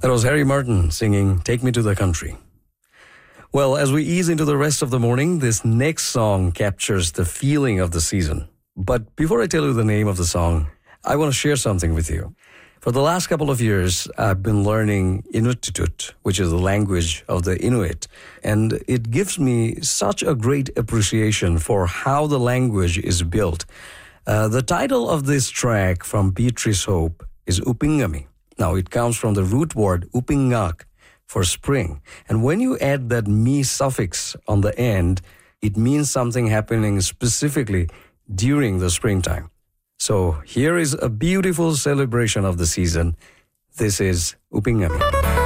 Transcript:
That was Harry Martin singing Take Me to the Country. Well, as we ease into the rest of the morning, this next song captures the feeling of the season. But before I tell you the name of the song, I want to share something with you. For the last couple of years, I've been learning Inuktitut, which is the language of the Inuit. And it gives me such a great appreciation for how the language is built. The title of this track from Beatrice Hope is Upingami. Now, it comes from the root word upingak for spring. And when you add that mi suffix on the end, it means something happening specifically during the springtime. So here is a beautiful celebration of the season. This is Upingami.